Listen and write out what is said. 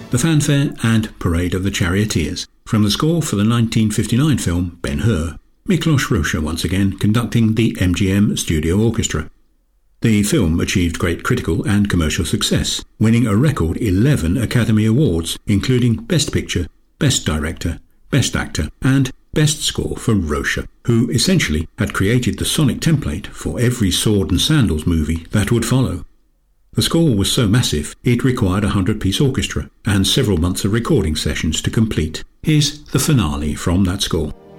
the fanfare and parade of the charioteers, from the score for the 1959 film Ben-Hur, Miklos Rozsa once again conducting the MGM Studio Orchestra. The film achieved great critical and commercial success, winning a record 11 Academy Awards, including Best Picture, Best Director, Best Actor, and Best Score for Rozsa, who essentially had created the sonic template for every Sword and Sandals movie that would follow. The score was so massive, it required a 100-piece orchestra and several months of recording sessions to complete. Here's the finale from that score.